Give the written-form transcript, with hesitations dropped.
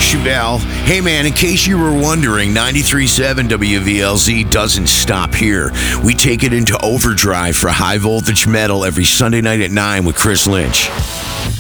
Chevelle. Hey, man, in case you were wondering, 93.7 WVLZ doesn't stop here. We take it into overdrive for high voltage metal every Sunday night at 9 with Chris Lynch.